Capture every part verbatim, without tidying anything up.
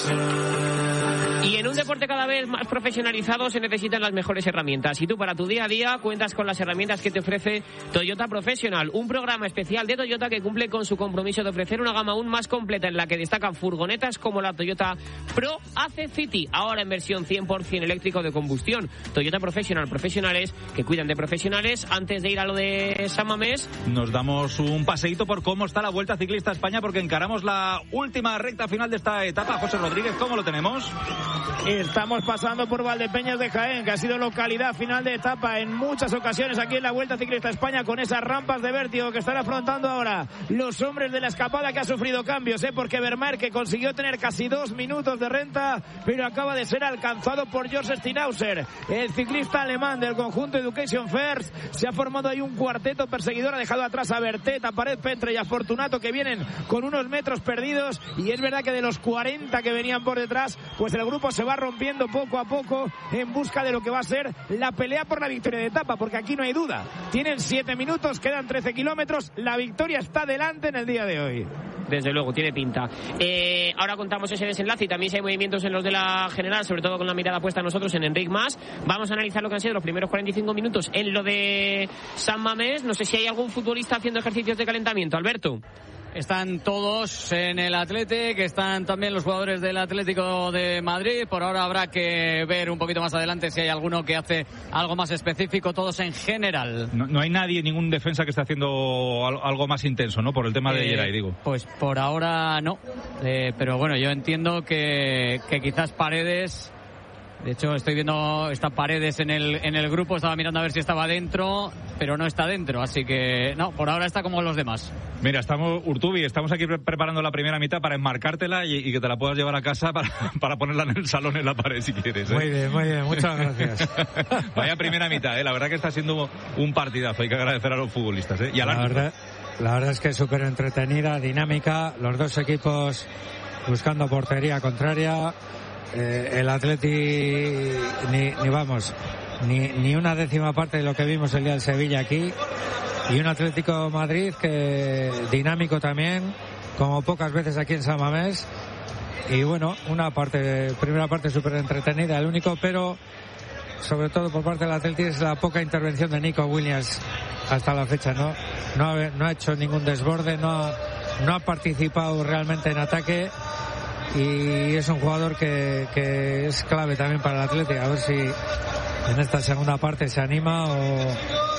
Y en un deporte cada vez más profesionalizado se necesitan las mejores herramientas. Y tú para tu día a día cuentas con las herramientas que te ofrece Toyota Professional, un programa especial de Toyota que cumple con su compromiso de ofrecer una gama aún más completa en la que destacan furgonetas como la Toyota Pro A C City, ahora en versión cien por ciento eléctrico de combustión. Toyota Professional, profesionales que cuidan de profesionales. Antes de ir a lo de San Mamés, nos damos un paseíto por cómo está la Vuelta Ciclista a España, porque encaramos la última recta final de esta etapa. José Rodríguez, ¿cómo lo tenemos? Estamos pasando por Valdepeñas de Jaén, que ha sido localidad final de etapa en muchas ocasiones aquí en la Vuelta Ciclista a España, con esas rampas de vértigo que están afrontando ahora los hombres de la escapada, que ha sufrido cambios, ¿eh? porque Vermeer, que consiguió tener casi dos minutos de renta, pero acaba de ser alcanzado por George Stinauser, el ciclista alemán del conjunto Education First. Se ha formado ahí un cuarteto perseguidor, ha dejado atrás a Bertet, a Pared Petre y a Fortunato, que vienen con unos metros perdidos, y es verdad que de los cuarenta que venían por detrás, pues el grupo se va rompiendo poco a poco en busca de lo que va a ser la pelea por la victoria de etapa, porque aquí no hay duda. Tienen siete minutos, quedan trece kilómetros, la victoria está delante en el día de hoy. Desde luego, tiene pinta. Eh, ahora contamos ese desenlace y también si hay movimientos en los de la general, sobre todo con la mirada puesta nosotros en Enric Mas. Vamos a analizar lo que han sido los primeros cuarenta y cinco minutos en lo de San Mamés. No sé si hay algún futbolista haciendo ejercicios de calentamiento. Alberto. Están todos en el Athletic, están también los jugadores del Atlético de Madrid. Por ahora habrá que ver un poquito más adelante si hay alguno que hace algo más específico, todos en general. No, no hay nadie, ningún defensa que esté haciendo algo más intenso, ¿no? Por el tema de eh, Geray, digo. Pues por ahora no, eh, pero bueno, yo entiendo que, que quizás Paredes... De hecho, estoy viendo está Paredes en el en el grupo, estaba mirando a ver si estaba dentro, pero no está dentro, así que no, por ahora está como los demás. Mira, estamos, Urtubi, estamos aquí pre- preparando la primera mitad para enmarcártela y, y que te la puedas llevar a casa para, para ponerla en el salón, en la pared, si quieres, ¿eh? Muy bien, muy bien, muchas gracias. Vaya primera mitad, ¿eh? La verdad que está siendo un partidazo, hay que agradecer a los futbolistas, ¿eh? Y a la, verdad, la verdad es que es súper entretenida, dinámica, los dos equipos buscando portería contraria. Eh, el Atleti ni, ni vamos ni, ni una décima parte de lo que vimos el día del Sevilla aquí, y un Atlético Madrid que dinámico también, como pocas veces aquí en San Mamés, y bueno, una parte primera parte súper entretenida. El único pero, sobre todo por parte del Atleti, es la poca intervención de Nico Williams hasta la fecha. No, no, ha, no ha hecho ningún desborde, no ha, no ha participado realmente en ataque, y es un jugador que, que es clave también para el Atlético. A ver si en esta segunda parte se anima o,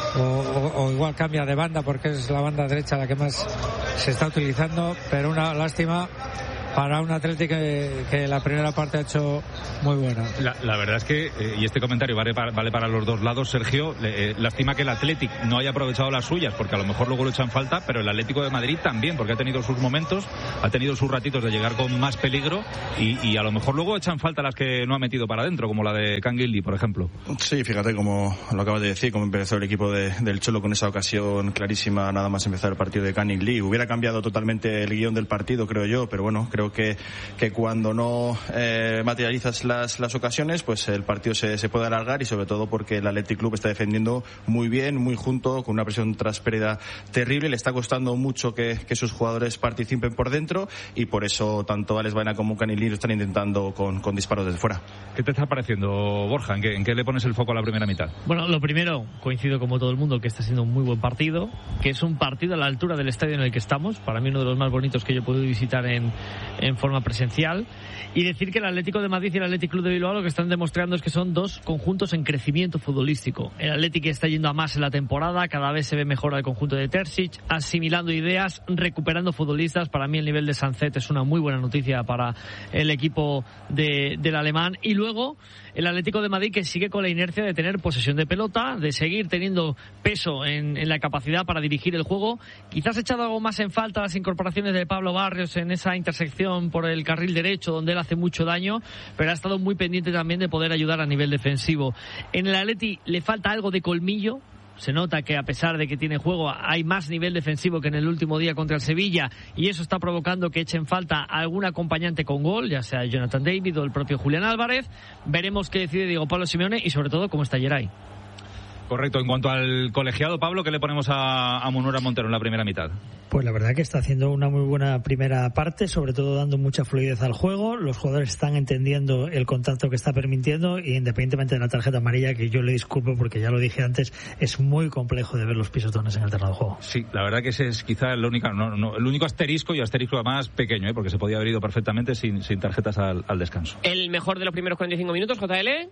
o, o igual cambia de banda, porque es la banda derecha la que más se está utilizando, pero una lástima para un Atlético que, que la primera parte ha hecho muy buena. La, la verdad es que, eh, y este comentario vale para, vale para los dos lados, Sergio, eh, lástima que el Atlético no haya aprovechado las suyas, porque a lo mejor luego lo echan falta, pero el Atlético de Madrid también, porque ha tenido sus momentos, ha tenido sus ratitos de llegar con más peligro, y, y a lo mejor luego echan falta las que no ha metido para adentro, como la de Canguilí, por ejemplo. Sí, fíjate como lo acabas de decir, como empezó el equipo de, del Cholo con esa ocasión clarísima, nada más empezar el partido de Canguilí. Hubiera cambiado totalmente el guión del partido, creo yo, pero bueno, creo que que cuando no eh, materializas las, las ocasiones, pues el partido se, se puede alargar, y sobre todo porque el Athletic Club está defendiendo muy bien, muy junto, con una presión tras pérdida terrible. Le está costando mucho que, que sus jugadores participen por dentro, y por eso tanto Alex Baena como Canilí lo están intentando con, con disparos desde fuera. ¿Qué te está pareciendo, Borja? ¿En qué, ¿En qué le pones el foco a la primera mitad? Bueno, lo primero, coincido como todo el mundo que está siendo un muy buen partido, que es un partido a la altura del estadio en el que estamos, para mí uno de los más bonitos que yo he podido visitar en, en forma presencial, y decir que el Atlético de Madrid y el Athletic Club de Bilbao lo que están demostrando es que son dos conjuntos en crecimiento futbolístico. El Atlético está yendo a más en la temporada, cada vez se ve mejor al conjunto de Terzic, asimilando ideas, recuperando futbolistas. Para mí el nivel de Sancet es una muy buena noticia para el equipo de, del alemán, y luego el Atlético de Madrid, que sigue con la inercia de tener posesión de pelota, de seguir teniendo peso en, en la capacidad para dirigir el juego. Quizás ha echado algo más en falta las incorporaciones de Pablo Barrios en esa intersección por el carril derecho, donde él hace mucho daño, pero ha estado muy pendiente también de poder ayudar a nivel defensivo. En el Atleti le falta algo de colmillo. Se nota que a pesar de que tiene juego, hay más nivel defensivo que en el último día contra el Sevilla, y eso está provocando que echen falta algún acompañante con gol, ya sea Jonathan David o el propio Julián Álvarez. Veremos qué decide Diego Pablo Simeone y sobre todo cómo está Geray. Correcto. En cuanto al colegiado, Pablo, ¿qué le ponemos a, a Munora Montero en la primera mitad? Pues la verdad que está haciendo una muy buena primera parte, sobre todo dando mucha fluidez al juego. Los jugadores están entendiendo el contacto que está permitiendo y independientemente de la tarjeta amarilla, que yo le disculpo porque ya lo dije antes, es muy complejo de ver los pisotones en el terreno de juego. Sí, la verdad que ese es quizá el único, no, no, el único asterisco y asterisco además pequeño, ¿eh? Porque se podía haber ido perfectamente sin, sin tarjetas al, al descanso. El mejor de los primeros cuarenta y cinco minutos, J L.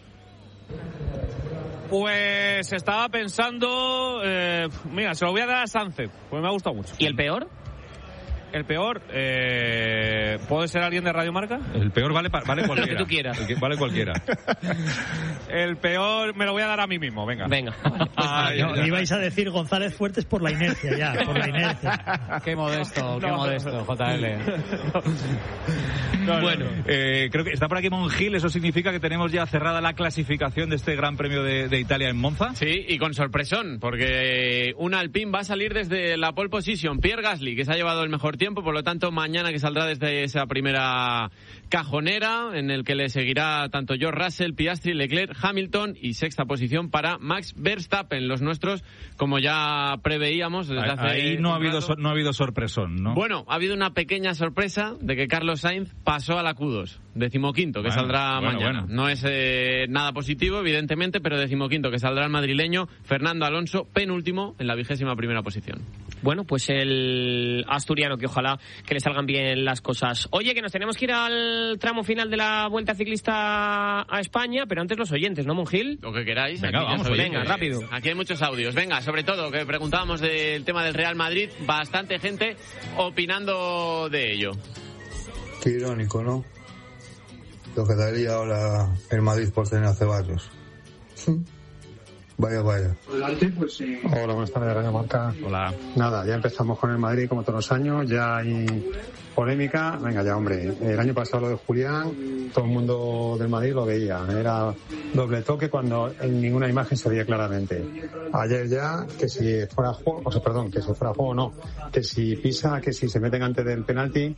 Pues estaba pensando, eh, mira, se lo voy a dar a Sánchez, pues me ha gustado mucho. ¿Y el peor? El peor, eh, ¿puede ser alguien de Radio Marca? El peor vale, vale cualquiera. Lo que tú quieras. El que vale cualquiera. El peor me lo voy a dar a mí mismo, venga. Venga. Ay, no, ibais a decir González Fuertes por la inercia ya, por la inercia. Qué modesto, qué no, modesto, J L. No, no, bueno, no. Eh, creo que está por aquí Monjil, eso significa que tenemos ya cerrada la clasificación de este Gran Premio de, de Italia en Monza. Sí, y con sorpresón, porque un Alpine va a salir desde la pole position, Pierre Gasly, que se ha llevado el mejor tiempo, por lo tanto mañana que saldrá desde esa primera cajonera, en el que le seguirá tanto George Russell, Piastri, Leclerc, Hamilton, y sexta posición para Max Verstappen, los nuestros, como ya preveíamos desde hace... Ahí no ha habido, so, no ha habido sorpresón, ¿no? Bueno, ha habido una pequeña sorpresa de que Carlos Sainz pasó a la Q dos, decimoquinto, que bueno, saldrá bueno, mañana. Bueno. No es eh, nada positivo, evidentemente, pero decimoquinto, que saldrá el madrileño Fernando Alonso, penúltimo en la vigésima primera posición. Bueno, pues el asturiano, que ojalá que le salgan bien las cosas. Oye, que nos tenemos que ir al tramo final de la Vuelta Ciclista a España, pero antes los oyentes, ¿no, Monjil? Lo que queráis. Venga, aquí vamos, venga, rápido. Aquí hay muchos audios. Venga, sobre todo, que preguntábamos del tema del Real Madrid, bastante gente opinando de ello. Qué irónico, ¿no? Lo que daría ahora el Madrid por tener a Ceballos. Vaya, vaya. Adelante, pues, eh... Hola, buenas tardes, Radio Marca. Hola. Nada, ya empezamos con el Madrid como todos los años, ya hay polémica. Venga ya, hombre. El año pasado lo de Julián, todo el mundo del Madrid lo veía. Era doble toque cuando en ninguna imagen se veía claramente. Ayer ya, que si fuera juego, o sea, perdón, que si fuera juego no, que si pisa, que si se meten antes del penalti,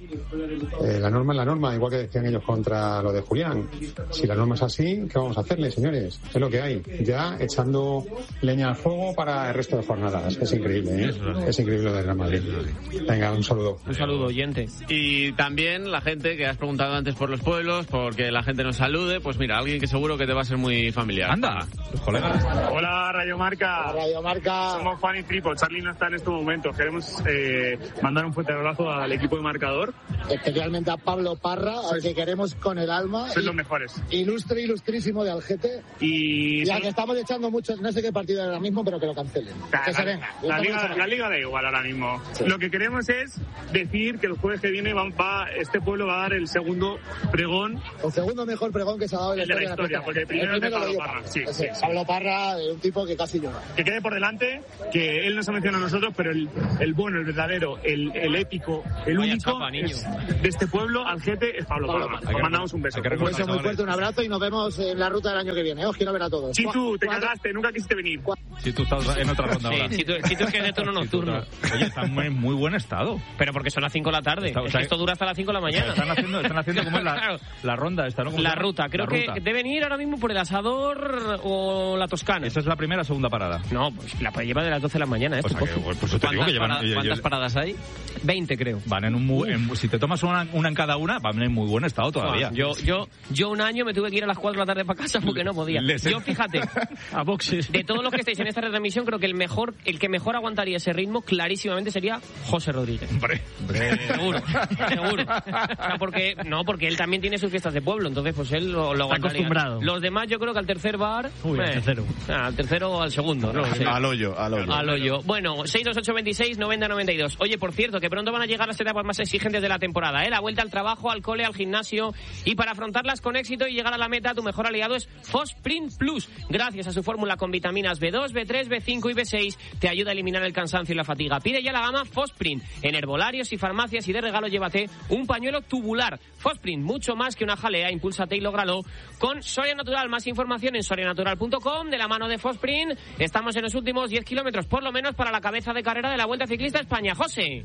eh, la norma es la norma, igual que decían ellos contra lo de Julián. Si la norma es así, ¿qué vamos a hacerle, señores? Es lo que hay. Ya echando leña al fuego para el resto de jornadas. Es increíble, ¿eh? Es increíble lo del Real Madrid. Venga, un saludo. Un saludo, oyente. Y también la gente que has preguntado antes por los pueblos, porque la gente nos salude, pues mira, alguien que seguro que te va a ser muy familiar. Anda, los colegas. Hola, Radio Marca. Radio Marca. Somos Fan y Tripo. Charlie no está en estos momentos. Queremos eh, mandar un fuerte abrazo al equipo de marcador. Especialmente a Pablo Parra, sí, al que queremos con el alma. Son los mejores. Ilustre, ilustrísimo de Algete. Y, y al que estamos echando mucho, no sé qué partido ahora mismo, pero que lo cancelen. La, que la, se venga. La liga, la liga da igual ahora mismo. Sí. Lo que queremos es decir que el jueves que viene va, va, este pueblo va a dar el segundo pregón. El segundo mejor pregón que se ha dado en el la de la historia. La porque el primero, el primero es de Pablo Parra. Sí, sí, sí. Pablo Parra, un tipo que casi llora. Que quede por delante, que él nos ha mencionado a nosotros, pero el, el bueno, el verdadero, el, el épico, el Vaya único chapa, es, de este pueblo, Algete, es Pablo, Pablo Parra. Os mandamos un beso. Un beso muy fuerte, un abrazo y nos vemos en la ruta del año que viene. Os quiero ver a todos. Chitu, te cagaste, nunca quisiste venir. Si tú estás en otra ronda ahora. Sí, Chitu es que es de turno nocturno. Oye, está en muy, muy buen estado. Pero porque son las cinco de la tarde. Está, o sea, es que esto dura hasta las cinco de la mañana. Están haciendo, están haciendo como es la, claro. la ronda esta, ¿no? La ruta. Creo la que ruta. deben ir ahora mismo por el Asador o la Toscana. ¿Esa es la primera o segunda parada? No, pues la lleva de las doce de la mañana. O sea que, pues, pues te digo que llevan, para, ¿Cuántas yo, yo, paradas hay? veinte, creo. Van en un muy, en, si te tomas una, una en cada una, van en muy buen estado todavía. Ah, yo, yo, yo un año me tuve que ir a las cuatro de la tarde para casa porque no podía. Les... Yo, fíjate, a boxes. De todos los que estáis en esta retransmisión, creo que el mejor, el que mejor aguantaría ese ritmo, clarísimamente sería José Rodríguez. Hombre, hombre. Seguro, seguro. O sea, porque, no, porque él también tiene sus fiestas de pueblo, entonces pues él lo, lo aguantaría. Acostumbrado. Los demás yo creo que al tercer bar... Uy, eh, al tercero. Al tercero o al segundo, ¿no? Sí. Al hoyo, al hoyo. Al hoyo. Bueno, seis dos ocho veintiséis noventa noventa y dos. Oye, por cierto, que pronto van a llegar las etapas más exigentes de la temporada, ¿eh? La vuelta al trabajo, al cole, al gimnasio, y para afrontarlas con éxito y llegar a la meta, tu mejor aliado es Fosprint Plus. Gracias a su fórmula con vitaminas B dos, B tres, B cinco y B seis, te ayuda a eliminar el cansancio y la fatiga. Pide ya la gama Fosprint en herbolarios y farmacias, y de regalo llévate un pañuelo tubular. Fosprint, mucho más que una jalea, impúlsate y lógralo con Soria Natural. Más información en soria natural punto com. De la mano de Fosprint, estamos en los últimos diez kilómetros, por lo menos, para la cabeza de carrera de la Vuelta Ciclista a España. José.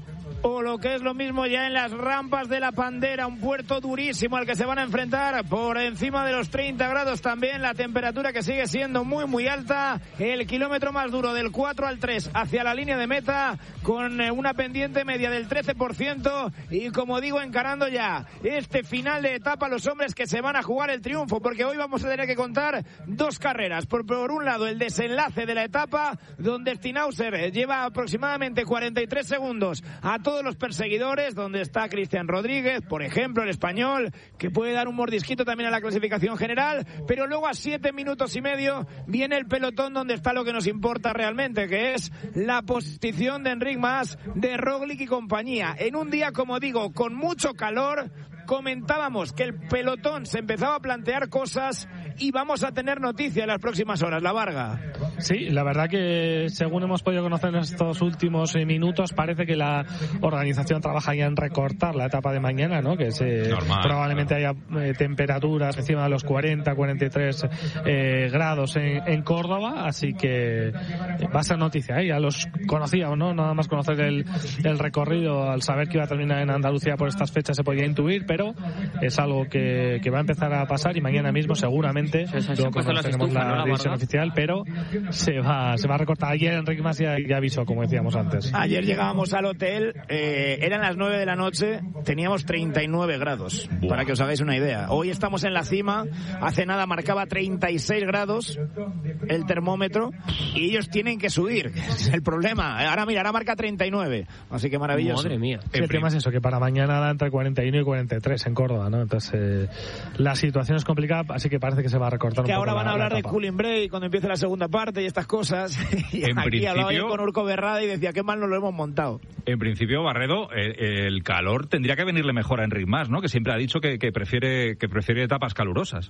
o lo que es lo mismo ya en las rampas de la Pandera, un puerto durísimo al que se van a enfrentar por encima de los treinta grados también, la temperatura que sigue siendo muy muy alta, el kilómetro más duro del cuatro al tres hacia la línea de meta con una pendiente media del trece por ciento y como digo encarando ya este final de etapa los hombres que se van a jugar el triunfo, porque hoy vamos a tener que contar dos carreras, por, por un lado el desenlace de la etapa donde Steinhauser lleva aproximadamente cuarenta y tres segundos a todos los perseguidores, donde está Cristian Rodríguez, por ejemplo, el español, que puede dar un mordisquito también a la clasificación general, pero luego a siete minutos y medio viene el pelotón donde está lo que nos importa realmente, que es la posición de Enric Mas, de Roglic y compañía. En un día, como digo, con mucho calor, comentábamos que el pelotón se empezaba a plantear cosas y vamos a tener noticia en las próximas horas. La Varga. Sí, la verdad que según hemos podido conocer en estos últimos minutos, parece que la organización trabaja ya en recortar la etapa de mañana, ¿no? Que se, Normal, probablemente claro. haya eh, temperaturas encima de los cuarenta, cuarenta y tres eh, grados en, en Córdoba, así que eh, va a ser noticia, ¿eh? Ya los conocíamos, ¿no? Nada más conocer el, el recorrido, al saber que iba a terminar en Andalucía por estas fechas se podía intuir, pero es algo que, que va a empezar a pasar y mañana mismo seguramente sí, sí, luego conoceremos la, la división oficial, pero se va se va a recortar. Ayer Enric Mas ya, ya avisó, como decíamos antes. Ayer llegábamos al hotel, eh, eran las nueve de la noche, teníamos treinta y nueve grados, Buah. para que os hagáis una idea. Hoy estamos en la cima, hace nada marcaba treinta y seis grados el termómetro y ellos tienen que subir, es el problema. Ahora mira, ahora marca treinta y nueve, así que maravilloso. Madre mía. El tema es eso, que para mañana da entre cuarenta y uno y cuarenta y tres en Córdoba, ¿no? Entonces eh, la situación es complicada, así que parece que se va a recortar que un poco. Que ahora van la, a hablar de cooling break cuando empiece la segunda parte y estas cosas. Y en aquí principio, hablaba yo con Urco Berrada y decía, qué mal nos lo hemos montado. En principio, Barredo, el, el calor tendría que venirle mejor a Enric Mas, ¿no? Que siempre ha dicho que, que prefiere que prefiere etapas calurosas.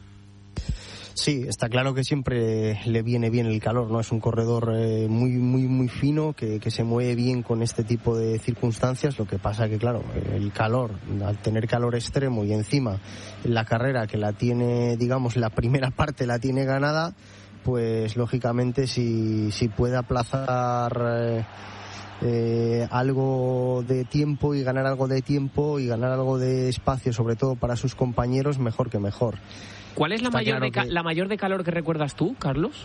Sí, está claro que siempre le viene bien el calor, ¿no? Es un corredor eh, muy muy muy fino que, que se mueve bien con este tipo de circunstancias. Lo que pasa que, claro, el calor, al tener calor extremo y encima la carrera que la tiene, digamos, la primera parte la tiene ganada, pues lógicamente si, si puede aplazar eh, eh, algo de tiempo y ganar algo de tiempo y ganar algo de espacio, sobre todo para sus compañeros, mejor que mejor. ¿Cuál es la mayor, claro de ca- que... la mayor de calor que recuerdas tú, Carlos?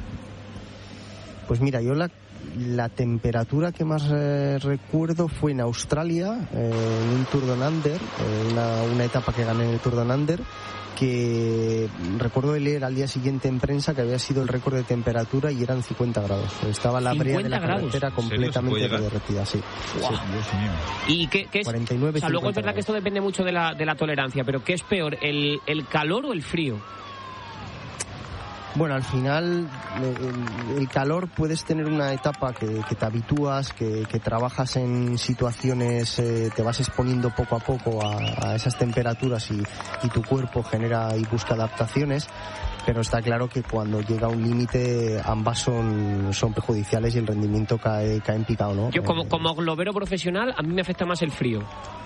Pues mira, yo la, la temperatura que más eh, recuerdo fue en Australia, eh, en un Tour Down Under, eh, una, una etapa que gané en el Tour Down Under, que recuerdo de leer al día siguiente en prensa que había sido el récord de temperatura y eran cincuenta grados. Estaba la brea de la carretera completamente derretida, sí. Wow. sí. Dios mío. ¿Y qué, qué es? cuarenta y nueve, o sea, luego es verdad grados. que esto depende mucho de la, de la tolerancia, pero ¿qué es peor, el, el calor o el frío? Bueno, al final el, el calor, puedes tener una etapa que, que te habitúas, que, que trabajas en situaciones, eh, te vas exponiendo poco a poco a, a esas temperaturas y, y tu cuerpo genera y busca adaptaciones, pero está claro que cuando llega a un límite ambas son, son perjudiciales y el rendimiento cae, cae en picado, ¿no? Yo como, como globero profesional, a mí me afecta más el frío.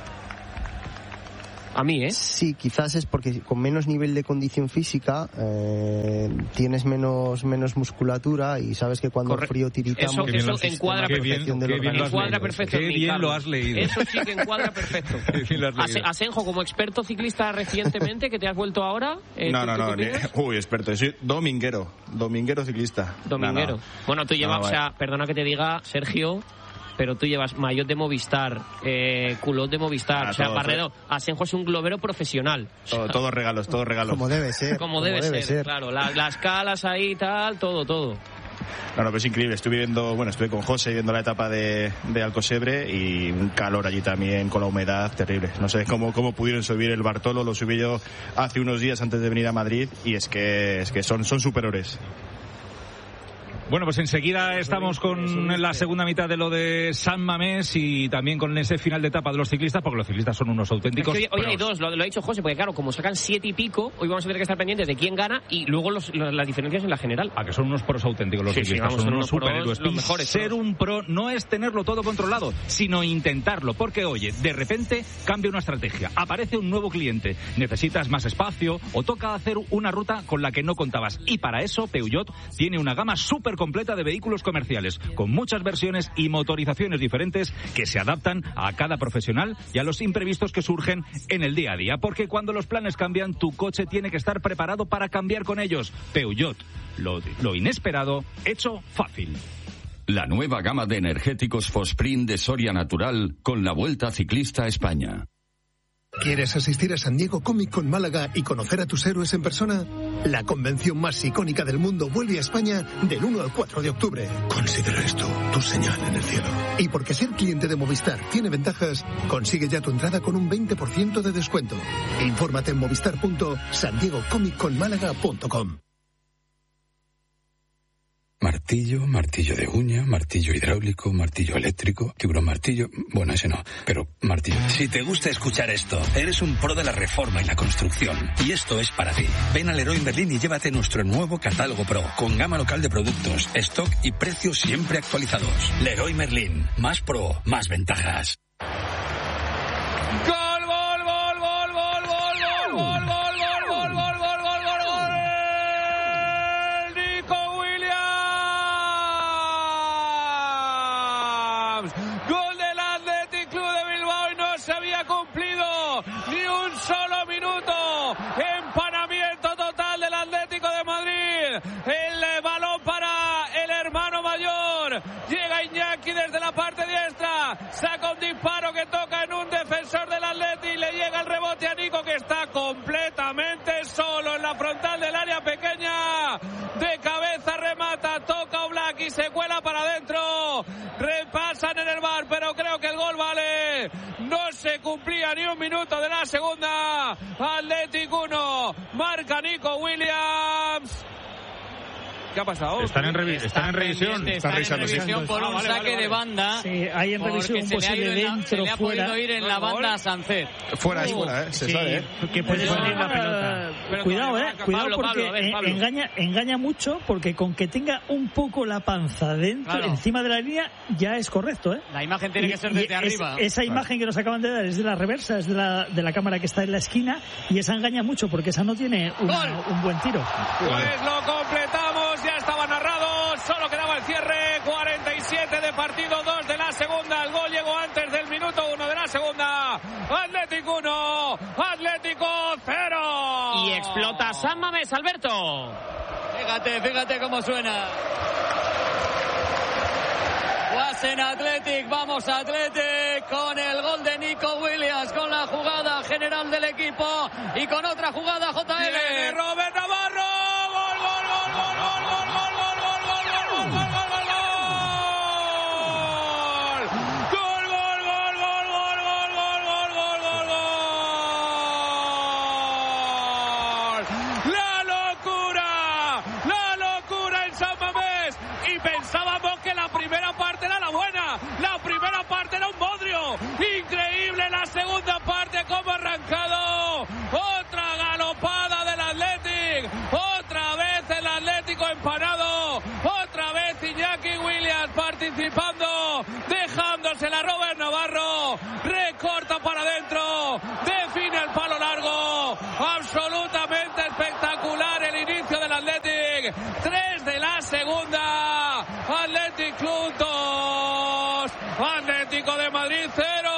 A mí, ¿eh? Sí, quizás es porque con menos nivel de condición física eh, tienes menos menos musculatura y sabes que cuando Corre- el frío tiritamos... Eso, eso encuadra Qué bien, perfecto. qué bien lo has encuadra leído. perfecto. Qué en mí, bien Carlos. lo has leído. Eso sí que encuadra perfecto. Qué bien lo has leído. Ase- Asenjo, como experto ciclista recientemente, que te has vuelto ahora... eh, No, ¿tú- no, tú no. qué ni- opinas? Uy, experto. Soy dominguero. Dominguero ciclista. Dominguero. No, no. Bueno, tú llevas, No, o sea, perdona que te diga, Sergio, pero tú llevas maillot de Movistar, eh, culot de Movistar, Ah, o sea, todo, Barredo, Asenjo es un globero profesional. Todo- todos regalos, todos regalos. Como debe ser. Como debe, ser, claro. La- las calas ahí y tal, todo, todo. No, no, pero es increíble. Estuve viendo, bueno, estuve con José viendo la etapa de, de Alcosebre y un calor allí también con la humedad terrible. No sé cómo, cómo pudieron subir el Bartolo, lo subí yo hace unos días antes de venir a Madrid y es que, es que son, son superiores. Bueno, pues enseguida estamos con la segunda mitad de lo de San Mamés y también con ese final de etapa de los ciclistas, porque los ciclistas son unos auténticos Es que hoy, hoy hay pros. dos, lo, lo ha dicho José, porque claro, como sacan siete y pico, hoy vamos a tener que estar pendientes de quién gana y luego los, los- las diferencias en la general. A que son unos pros auténticos los Sí, sí, ciclistas, vamos, son son unos unos pros, superhéroes. los Y mejores ser pros. un pro no es tenerlo todo controlado, sino intentarlo, porque oye, de repente cambia una estrategia, aparece un nuevo cliente, necesitas más espacio o toca hacer una ruta con la que no contabas. Y para eso Peugeot tiene una gama súper completa de vehículos comerciales, con muchas versiones y motorizaciones diferentes que se adaptan a cada profesional y a los imprevistos que surgen en el día a día. Porque cuando los planes cambian, tu coche tiene que estar preparado para cambiar con ellos. Peugeot, lo, lo inesperado, hecho fácil. La nueva gama de energéticos Fosprint de Soria Natural con la Vuelta Ciclista a España. ¿Quieres asistir a San Diego Comic Con Málaga y conocer a tus héroes en persona? La convención más icónica del mundo vuelve a España del uno al cuatro de octubre. Considera esto tu señal en el cielo. Y porque ser cliente de Movistar tiene ventajas, consigue ya tu entrada con un veinte por ciento de descuento. Infórmate en movistar punto san diego comic con málaga punto com. Martillo, martillo de uña, martillo hidráulico, martillo eléctrico, tiburón martillo... Bueno, ese no, pero martillo. Si te gusta escuchar esto, eres un pro de la reforma y la construcción. Y esto es para ti. Ven a Leroy Merlin y llévate nuestro nuevo catálogo Pro, con gama local de productos, stock y precios siempre actualizados. Leroy Merlin. Más pro, más ventajas. ¡Gol, gol, gol, gol, gol, gol, gol, gol, gol! Gol del Athletic Club de Bilbao y no se había cumplido ni un solo minuto. Empanamiento total del Atlético de Madrid. El balón para el hermano mayor. Llega Iñaki desde la parte diestra. Saca un disparo que toca en un defensor del Athletic. Le llega el rebote a Nico, que está completamente solo en la frontal del área pequeña. De cabeza remata, toca Oblak y se cuela para adentro. Repasan en el bar, pero creo que el gol vale. No se cumplía ni un minuto de la segunda. Athletic uno, marca Nico Williams. ¿Qué ha pasado? Están en, revi están en revisión. Están, están en revisión por un ah, vale, saque vale, vale. de banda. Sí, hay en revisión un posible dentro, se le ha fuera. podido ir en la banda a Sánchez. Fuera es fuera, ¿eh? Se sí, sabe, ¿eh? Que puede salir la pelota. Pero cuidado, ¿eh? Cuidado Pablo, porque Pablo, ver, Pablo. Engaña, engaña mucho, porque con que tenga un poco la panza dentro, claro. encima de la línea, ya es correcto, ¿eh? La imagen tiene que ser desde arriba. Es, esa imagen claro. que nos acaban de dar es de la reversa, es de la, de la cámara que está en la esquina, y esa engaña mucho, porque esa no tiene una, un buen tiro. Pues lo completamos, ya estaba narrado. Solo quedaba el cierre, cuarenta y siete de partido, dos de la segunda. El gol llegó antes del minuto uno de la segunda. Atlético uno, Atlético cero. Y explota San Mamés, Alberto. Fíjate, fíjate cómo suena. Wasen Athletic, vamos Athletic, con el gol de Nico Williams, con la jugada general del equipo y con otra jugada J L. Tiene Robert Navarro. Gol, gol, gol, gol, gol, gol, gol, gol, gol, gol, gol, gol, gol, gol, gol. Gol, gol, gol, gol, gol, gol, gol, gol, gol, gol, gol. La locura, la locura en San Mamés. Y pensábamos que la primera parte era la buena, la primera parte era un bodrio. Increíble la segunda parte, cómo ha arrancado. Otra galopada del Athletic, otra vez el Atlético empanado, otra vez Iñaki Williams participando, dejándose la Robert Navarro, recorta para adentro, define el palo largo. Absolutamente espectacular el inicio del Athletic. Tres de la segunda. Athletic Club dos, Atlético de Madrid cero.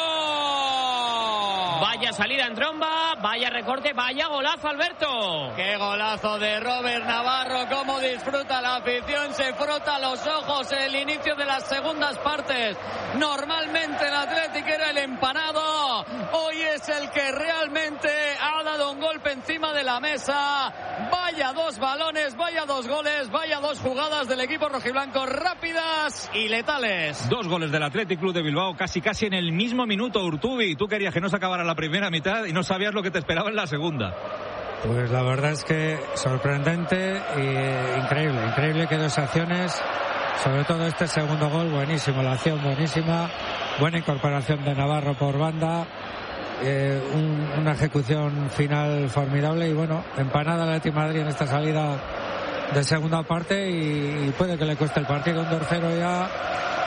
Vaya salida en tromba, vaya recorte, vaya golazo, Alberto. Qué golazo de Robert Navarro, cómo disfruta la afición, se frota los ojos el inicio de las segundas partes. Normalmente el Athletic era el empanado, hoy es el que realmente ha dado un golpe encima de la mesa. Vaya dos balones, vaya dos goles, vaya dos jugadas del equipo rojiblanco, rápidas y letales. Dos goles del Athletic Club de Bilbao, casi casi en el mismo minuto, Urtubi. Tú querías que no se acabara la primera mitad y no sabías lo que te esperaba en la segunda. Pues la verdad es que sorprendente e increíble, increíble que dos acciones, sobre todo este segundo gol, buenísimo, la acción buenísima, buena incorporación de Navarro por banda, eh, un, una ejecución final formidable y bueno, empanada el Atlético de Madrid en esta salida de segunda parte y, y puede que le cueste el partido, un tercero ya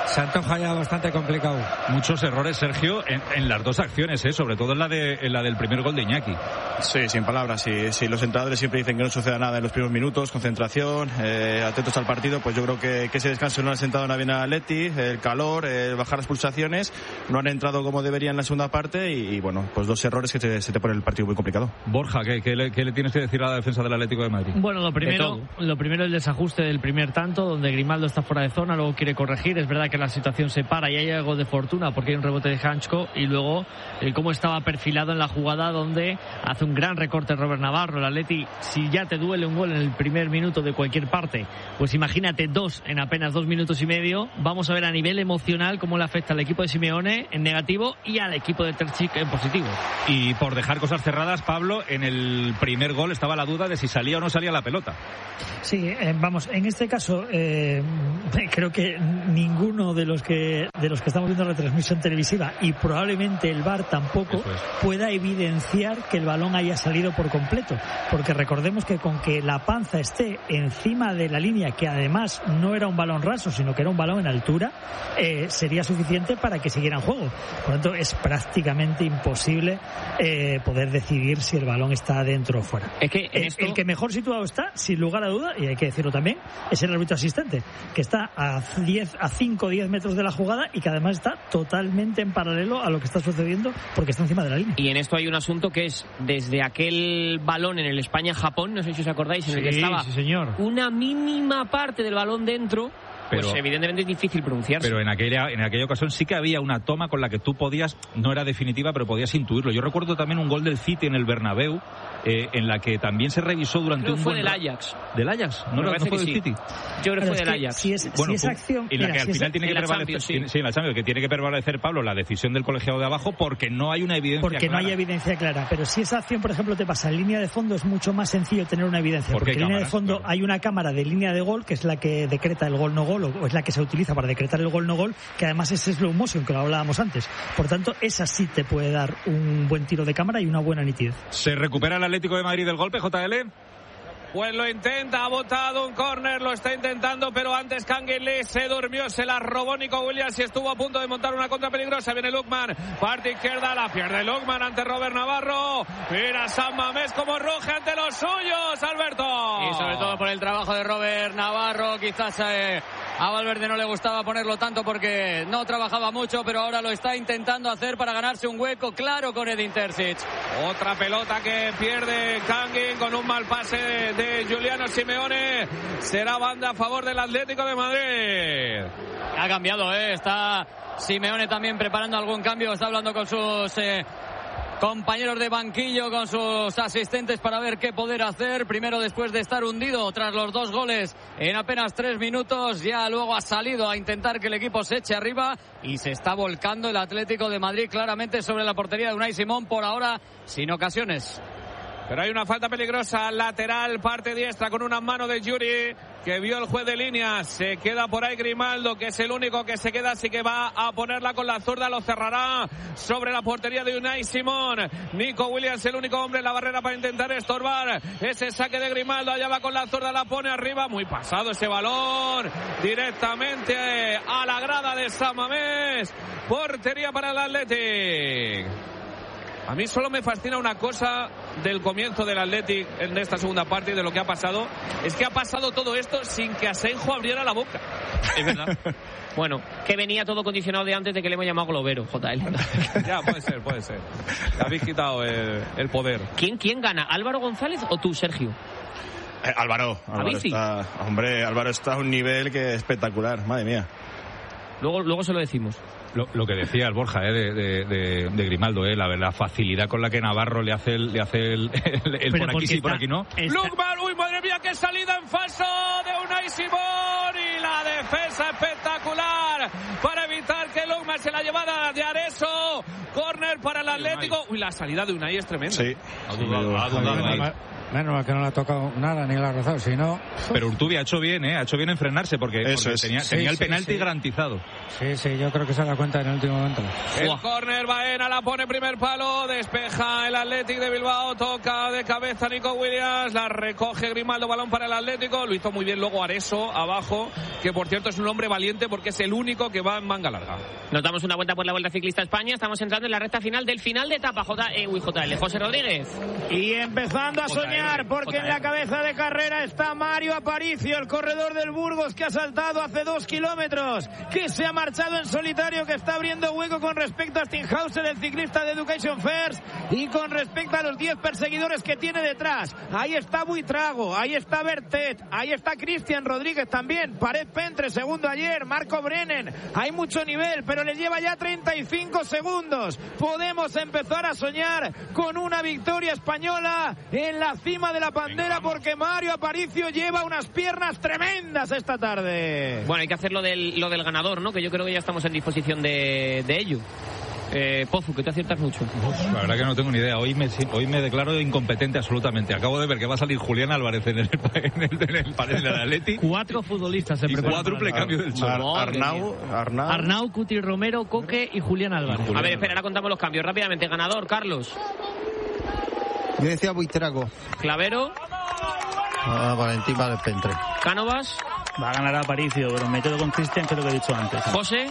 se antoja ya bastante complicado. Muchos errores, Sergio, en, en las dos acciones, ¿eh? Sobre todo en la, de, en la del primer gol de Iñaki. Sí, sin palabras. Sí, sí, los entrenadores siempre dicen que no suceda nada en los primeros minutos, concentración, eh, atentos al partido. Pues yo creo que, que ese descanso no ha sentado nada bien a Atleti, el calor, el bajar las pulsaciones, no han entrado como deberían en la segunda parte y, y bueno, pues dos errores que te, se te pone el partido muy complicado. Borja, ¿qué, qué, le, ¿qué le tienes que decir a la defensa del Atlético de Madrid? Bueno, lo primero, lo primero el desajuste del primer tanto, donde Grimaldo está fuera de zona, luego quiere corregir. Es verdad que la situación se para y hay algo de fortuna porque hay un rebote de Hanchko, y luego el cómo estaba perfilado en la jugada, donde hace un gran recorte Robert Navarro. El Atleti, si ya te duele un gol en el primer minuto de cualquier parte, pues imagínate dos en apenas dos minutos y medio. Vamos a ver a nivel emocional cómo le afecta al equipo de Simeone en negativo y al equipo de Terzic en positivo. Y por dejar cosas cerradas, Pablo, en el primer gol estaba la duda de si salía o no salía la pelota. Sí, eh, vamos, en este caso eh, creo que ninguno de los que de los que estamos viendo la transmisión televisiva, y probablemente el V A R tampoco, es. pueda evidenciar que el balón haya salido por completo, porque recordemos que con que la panza esté encima de la línea, que además no era un balón raso, sino que era un balón en altura, eh, sería suficiente para que siguiera en juego. Por lo tanto, es prácticamente imposible eh, poder decidir si el balón está dentro o fuera. Es que el, esto... el que mejor situado está, sin lugar a duda, y hay que decirlo también, es el árbitro asistente, que está a diez, a cinco o diez metros de la jugada y que además está totalmente en paralelo a lo que está sucediendo porque está encima de la línea. Y en esto hay un asunto que es desde aquel balón en el España-Japón, no sé si os acordáis, en sí, el que estaba sí, señor. una mínima parte del balón dentro. Pues pero, evidentemente es difícil pronunciarse. Pero en aquella, en aquella ocasión sí que había una toma con la que tú podías, no era definitiva, pero podías intuirlo. Yo recuerdo también un gol del City en el Bernabéu, eh, en la que también se revisó durante creo un fue buen del Ajax. ¿Del Ajax? ¿No, no, no fue del sí. City? Yo creo que fue es del que Ajax. Si es, bueno, si esa acción... en la mira, que al si final es, tiene que prevalecer, Champions, sí. sí, en la Champions, que tiene que prevalecer, Pablo, la decisión del colegiado de abajo porque no hay una evidencia porque clara. no hay evidencia clara. Pero si esa acción, por ejemplo, te pasa en línea de fondo, es mucho más sencillo tener una evidencia. ¿Por porque en línea de fondo claro. hay una cámara de línea de gol, que es la que decreta el gol no gol, o es la que se utiliza para decretar el gol no gol, que además es slow motion, que lo hablábamos antes. Por tanto, esa sí te puede dar un buen tiro de cámara y una buena nitidez. ¿Se recupera el Atlético de Madrid del golpe, J L? Pues lo intenta, ha botado un córner, lo está intentando, pero antes Canguilí se durmió, se la robó Nico Williams y estuvo a punto de montar una contra peligrosa. Viene Lukman, parte izquierda, la pierde Lukman ante Robert Navarro. Mira San Mamés como ruge ante los suyos, Alberto. Y sobre todo por el trabajo de Robert Navarro, quizás eh, a Valverde no le gustaba ponerlo tanto porque no trabajaba mucho, pero ahora lo está intentando hacer para ganarse un hueco claro con Edin Terzic. Otra pelota que pierde Canguin con un mal pase de de Giuliano Simeone. Será banda a favor del Atlético de Madrid. Ha cambiado, ¿eh? Está Simeone también preparando algún cambio. Está hablando con sus eh, compañeros de banquillo, con sus asistentes para ver qué poder hacer. Primero, después de estar hundido tras los dos goles en apenas tres minutos, ya luego ha salido a intentar que el equipo se eche arriba y se está volcando el Atlético de Madrid claramente sobre la portería de Unai Simón, por ahora sin ocasiones. Pero hay una falta peligrosa lateral, parte diestra, con una mano de Yuri que vio el juez de línea. Se queda por ahí Grimaldo, que es el único que se queda, así que va a ponerla con la zurda, lo cerrará sobre la portería de Unai Simón. Nico Williams, el único hombre en la barrera para intentar estorbar ese saque de Grimaldo. Allá va con la zurda, la pone arriba, muy pasado ese balón, directamente a la grada de San Mamés. Portería para el Athletic. A mí solo me fascina una cosa del comienzo del Athletic en esta segunda parte y de lo que ha pasado. Es que ha pasado todo esto sin que Asenjo abriera la boca. Es verdad. Bueno, que venía todo condicionado de antes de que le hemos llamado globero, J L. Ya, puede ser, puede ser. Le habéis quitado el, el poder. ¿Quién, ¿Quién gana? ¿Álvaro González o tú, Sergio? Eh, Álvaro. Álvaro está, hombre, Álvaro está a un nivel que es espectacular. Madre mía. Luego, luego se lo decimos. Lo, lo que decía el Borja, eh, de, de, de, de Grimaldo, eh, la, la facilidad con la que Navarro le hace el, le hace el, el, el por aquí sí, por aquí no. Lukman, uy, madre mía, qué salida en falso de Unai Simón, y la defensa espectacular para evitar que Lukman se la llevara de Areso. Córner para el Atlético. Uy, la salida de Unai es tremenda. Sí. Ha dudado, ha dudado ahí. Menos mal que no le ha tocado nada ni le ha rozado, si no... Pero Urtubia ha hecho bien, ¿eh? Ha hecho bien en frenarse porque, Eso porque es. tenía, Sí, tenía el sí, penalti sí. garantizado. Sí, sí, yo creo que se da cuenta en el último momento. El córner, Baena la pone primer palo, despeja el Athletic de Bilbao, toca de cabeza Nico Williams, la recoge Grimaldo, balón para el Atlético, lo hizo muy bien luego Areso abajo, que por cierto es un hombre valiente porque es el único que va en manga larga. Nos damos una vuelta por la Vuelta Ciclista España, estamos entrando en la recta final del final de etapa. J, eh, uy, J L, José Rodríguez. Y empezando a soñar, porque en la cabeza de carrera está Mario Aparicio, el corredor del Burgos, que ha saltado hace dos kilómetros, que se ha marchado en solitario, que está abriendo hueco con respecto a Stinghausen, el ciclista de Education First, y con respecto a los diez perseguidores que tiene detrás. Ahí está Buitrago, ahí está Bertet, ahí está Cristian Rodríguez también, Pared Pentre, segundo ayer, Marco Brennan. Hay mucho nivel, pero le lleva ya treinta y cinco segundos. Podemos empezar a soñar con una victoria española en la cima de la bandera, porque Mario Aparicio lleva unas piernas tremendas esta tarde. Bueno, hay que hacer lo del, lo del ganador, ¿no? Que yo creo que ya estamos en disposición de, de ello. Eh, Pozu, que te aciertas mucho. Uf, la verdad que no tengo ni idea. Hoy me, hoy me declaro incompetente absolutamente. Acabo de ver que va a salir Julián Álvarez en el, en el, en el panel del Atleti. Cuatro futbolistas se y preparan. Cuádruple cambio del Cholo. Ar Arnau, Arnau. Arnau, Cuti Romero, Coque y Julián Álvarez. A ver, espera, ahora contamos los cambios rápidamente. Ganador, Carlos. Yo decía Buitrago. Clavero. Ah, Valentín Pared Pentre. Cánovas. Va a ganar Aparicio, pero me quedo con Cristian, que es lo que he dicho antes. José.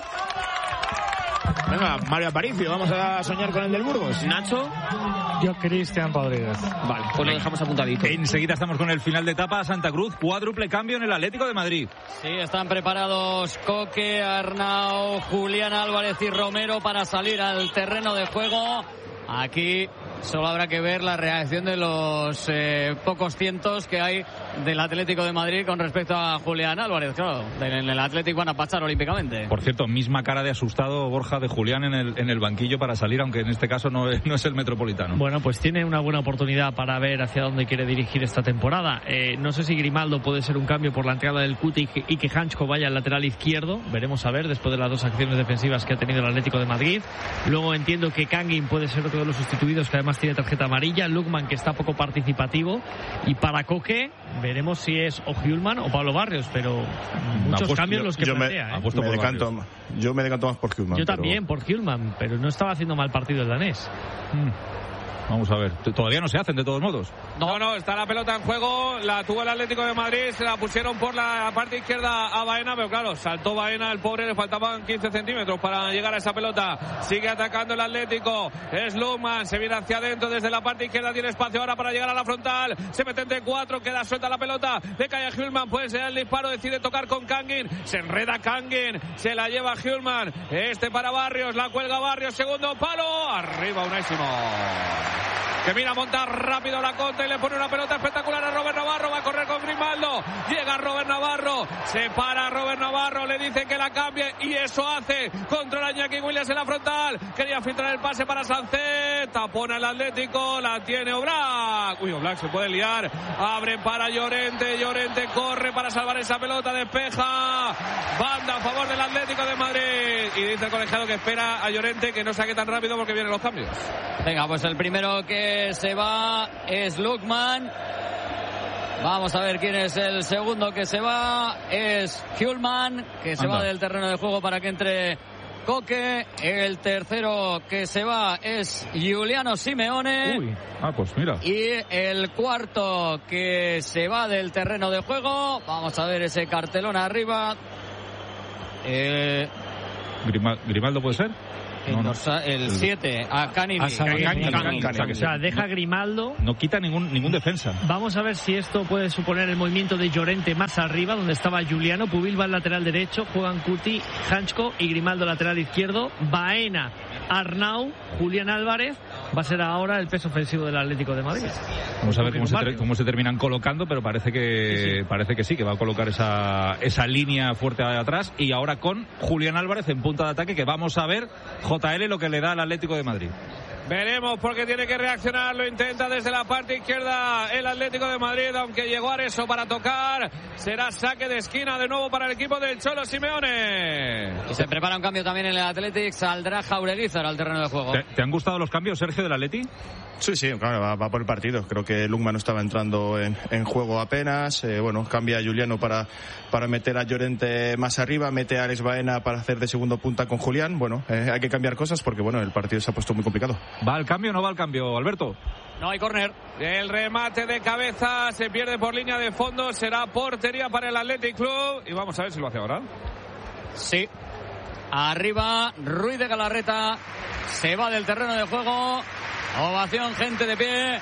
Venga, Mario Aparicio, vamos a soñar con el del Burgos. Nacho. Yo, Cristian Rodríguez. Vale, pues lo dejamos apuntadito. Enseguida estamos con el final de etapa. Santa Cruz, cuádruple cambio en el Atlético de Madrid. Sí, están preparados Coque, Arnau, Julián Álvarez y Romero para salir al terreno de juego. Aquí solo habrá que ver la reacción de los eh, pocos cientos que hay del Atlético de Madrid con respecto a Julián Álvarez. Claro, en el Atlético van a pachar olímpicamente. Por cierto, misma cara de asustado Borja de Julián en el, en el banquillo para salir, aunque en este caso no es, no es el Metropolitano. Bueno, pues tiene una buena oportunidad para ver hacia dónde quiere dirigir esta temporada. Eh, no sé si Grimaldo puede ser un cambio por la entrada del Cuti y que Hanchko vaya al lateral izquierdo. Veremos a ver después de las dos acciones defensivas que ha tenido el Atlético de Madrid. Luego entiendo que Kangin puede ser otro de los sustituidos, que además tiene tarjeta amarilla. Lukman, que está poco participativo. Y para Coque veremos si es o Hjulman o Pablo Barrios, pero muchos apuesto, cambios yo, los que yo plantea. Me, ¿eh? me decanto, yo me decanto más por Hjulman. Yo también, pero... por Hjulman, pero no estaba haciendo mal partido el danés. Mm. Vamos a ver, todavía no se hacen de todos modos. No, no, está la pelota en juego, la tuvo el Atlético de Madrid, se la pusieron por la parte izquierda a Baena, pero claro, saltó Baena, el pobre, le faltaban quince centímetros para llegar a esa pelota. Sigue atacando el Atlético, es Lukman, se viene hacia adentro desde la parte izquierda, tiene espacio ahora para llegar a la frontal, se mete entre cuatro, queda suelta la pelota, le cae a Hjulman, puede ser el disparo, decide tocar con Kangin, se enreda Kangin, se la lleva Hjulman, este para Barrios, la cuelga Barrios, segundo palo, arriba Unai Simón, que mira a montar rápido la contra y le pone una pelota espectacular a Robert Navarro, va a correr con Grimaldo, llega Robert Navarro, se para Robert Navarro, le dice que la cambie y eso hace, controla Iñaki Williams en la frontal, quería filtrar el pase para Sancet, tapona el Atlético, la tiene Oblak, uy, Oblak se puede liar, abre para Llorente, Llorente corre para salvar esa pelota, despeja, banda a favor del Atlético de Madrid, y dice el colegiado que espera a Llorente que no saque tan rápido porque vienen los cambios. Venga, pues el primero que se va es Lukman. Vamos a ver quién es el segundo que se va. Es Hjulman, que se Anda. va del terreno de juego para que entre Coque. El tercero que se va es Giuliano Simeone. Uy, ah, pues mira. Y el cuarto que se va del terreno de juego. Vamos a ver ese cartelón arriba. Eh... Grimal, ¿Grimaldo puede ser? No, no. El siete a Canini. O sea, deja Grimaldo. No quita ningún ningún defensa. Vamos a ver si esto puede suponer el movimiento de Llorente más arriba, donde estaba Giuliano. Pubil va al lateral derecho, juegan Cuti, Hanchko y Grimaldo lateral izquierdo. Baena, Arnau, Julián Álvarez. Va a ser ahora el peso ofensivo del Atlético de Madrid. Vamos a ver cómo se, cómo se terminan colocando, pero parece que sí, sí. parece que sí, que va a colocar esa, esa línea fuerte atrás. Y ahora con Julián Álvarez en punta de ataque, que vamos a ver, J L, lo que le da al Atlético de Madrid. Veremos porque tiene que reaccionar, lo intenta desde la parte izquierda el Atlético de Madrid, aunque llegó Areso para tocar. Será saque de esquina de nuevo para el equipo del Cholo Simeone. Y se prepara un cambio también en el Athletic, saldrá Jaureguizar al terreno de juego. ¿Te, ¿Te han gustado los cambios, Sergio, del Atleti? Sí, sí, claro, va, va por el partido. Creo que Lungma no estaba entrando en, en juego apenas. Eh, bueno, cambia a Juliano para, para meter a Llorente más arriba, mete a Alex Baena para hacer de segundo punta con Julián. Bueno, eh, hay que cambiar cosas porque bueno, el partido se ha puesto muy complicado. ¿Va al cambio o no va al cambio, Alberto? No hay córner. El remate de cabeza se pierde por línea de fondo. Será portería para el Athletic Club. Y vamos a ver si lo hace ahora. Sí. Arriba, Ruiz de Galarreta. Se va del terreno de juego. Ovación, gente de pie.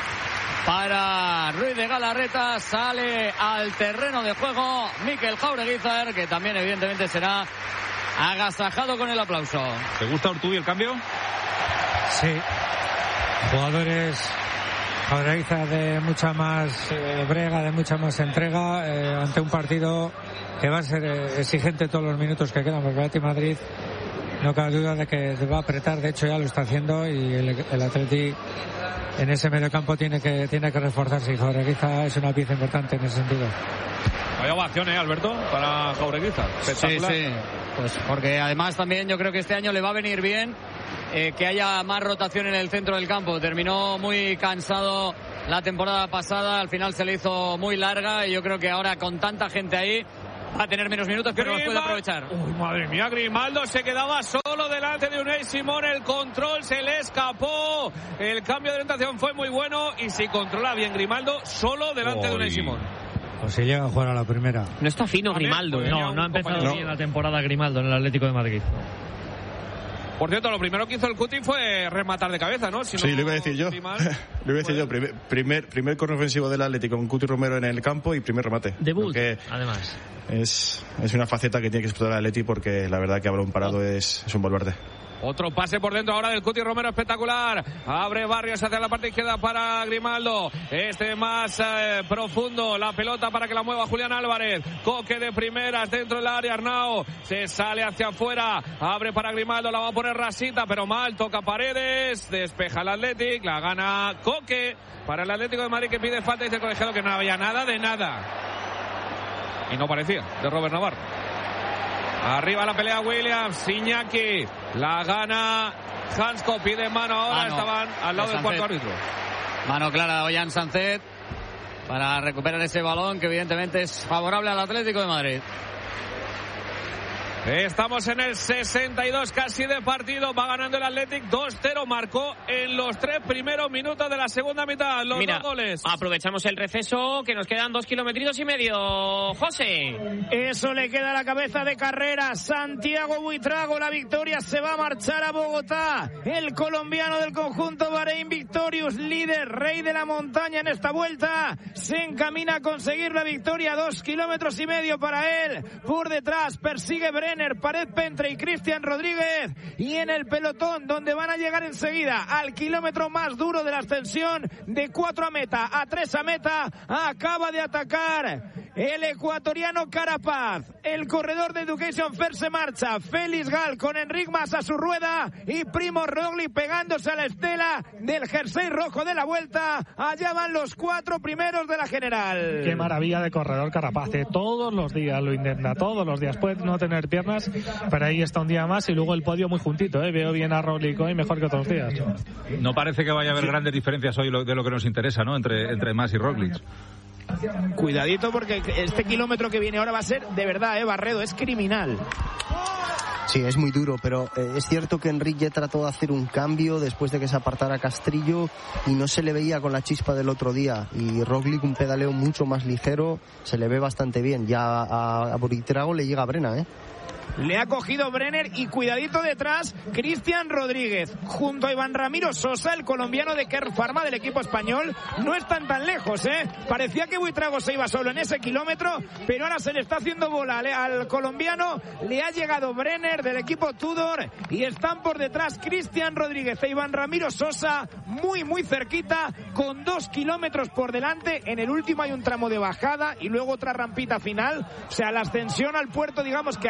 Para Ruiz de Galarreta. Sale al terreno de juego Mikel Jaureguizar, que también evidentemente será agasajado con el aplauso. ¿Te gusta, Urtubi, el cambio? Sí. Jugadores, Jaureguizar de mucha más eh, brega, de mucha más entrega eh, ante un partido que va a ser eh, exigente todos los minutos que quedan, porque el Atleti Madrid no cabe duda de que va a apretar, de hecho ya lo está haciendo, y el, el Atleti en ese mediocampo tiene que tiene que reforzarse, y Jaureguizar es una pieza importante en ese sentido. Vaya ovación, ¿eh, Alberto? Para Jaureguizar. Sí, sí. Pues porque además también yo creo que este año le va a venir bien eh, que haya más rotación en el centro del campo. Terminó muy cansado la temporada pasada, al final se le hizo muy larga, y yo creo que ahora con tanta gente ahí va a tener menos minutos, pero los puede aprovechar. Uy, madre mía, Grimaldo se quedaba solo delante de Unai Simón. El control se le escapó. El cambio de orientación fue muy bueno, y si controla bien Grimaldo, solo delante Uy. de Unai Simón. O si llega a jugar a la primera. No está fino Grimaldo. ¿eh? No, no ha empezado no. bien la temporada Grimaldo en el Atlético de Madrid. Por cierto, lo primero que hizo el Cuti fue rematar de cabeza, ¿no? Si sí, no, lo iba a decir yo. Si mal, lo iba a decir yo. Primer, primer, primer corner ofensivo del Atlético con Cuti Romero en el campo y primer remate. Debut, además. Es, es una faceta que tiene que explotar el Atleti, porque la verdad que a balón parado es, es un baluarte. Otro pase por dentro ahora del Cuti Romero, espectacular. Abre Barrios hacia la parte izquierda para Grimaldo. Este más eh, profundo. La pelota para que la mueva Julián Álvarez. Coque de primeras dentro del área. Arnau se sale hacia afuera. Abre para Grimaldo. La va a poner Rasita, pero mal. Toca Paredes. Despeja el Athletic. La gana Coque para el Atlético de Madrid, que pide falta. Dice el colegiado que no había nada de nada. Y no parecía, de Robert Navarro. Arriba la pelea Williams, Iñaki, la gana Hansko, pide mano ahora, mano, estaban al lado del cuarto árbitro. Mano clara de Ollán Sancet para recuperar ese balón que evidentemente es favorable al Atlético de Madrid. Estamos en el sesenta y dos casi de partido. Va ganando el Athletic dos cero. Marcó en los tres primeros minutos de la segunda mitad los Mira, dos goles. Aprovechamos el receso, que nos quedan dos kilometritos y medio. José. Eso le queda a la cabeza de carrera. Santiago Buitrago. La victoria se va a marchar a Bogotá. El colombiano del conjunto Bahrein Victorious, líder, rey de la montaña en esta vuelta, se encamina a conseguir la victoria. Dos kilómetros y medio para él. Por detrás persigue Brenner, Pared Pentre y Cristian Rodríguez, y en el pelotón donde van a llegar enseguida al kilómetro más duro de la ascensión, de cuatro a meta, a tres a meta, acaba de atacar el ecuatoriano Carapaz. El corredor de Education First se marcha. Félix Gal con Enric Mas a su rueda y Primo Roglic pegándose a la estela del jersey rojo de la vuelta. Allá van los cuatro primeros de la general. Qué maravilla de corredor Carapaz, ¿eh? Todos los días lo intenta, todos los días. Puede no tener piernas, pero ahí está un día más, y luego el podio muy juntito, ¿eh? Veo bien a Roglic hoy, mejor que otros días. No parece que vaya a haber grandes diferencias hoy de lo que nos interesa, ¿no? Entre, entre Mas y Roglic. Cuidadito, porque este kilómetro que viene ahora va a ser de verdad, ¿eh? Barredo, es criminal. Sí, es muy duro, pero eh, es cierto que Enric ya trató de hacer un cambio después de que se apartara Castrillo y no se le veía con la chispa del otro día, y Roglic un pedaleo mucho más ligero, se le ve bastante bien. Ya a, a Buitrago le llega a Brena, ¿eh? Le ha cogido Brenner, y cuidadito detrás Cristian Rodríguez junto a Iván Ramiro Sosa, el colombiano de Kern Pharma del equipo español. No están tan lejos, ¿eh? Parecía que Buitrago se iba solo en ese kilómetro, pero ahora se le está haciendo bola al colombiano. Le ha llegado Brenner del equipo Tudor, y están por detrás Cristian Rodríguez e Iván Ramiro Sosa, muy muy cerquita, con dos kilómetros por delante. En el último hay un tramo de bajada y luego otra rampita final. O sea, la ascensión al puerto, digamos que acaba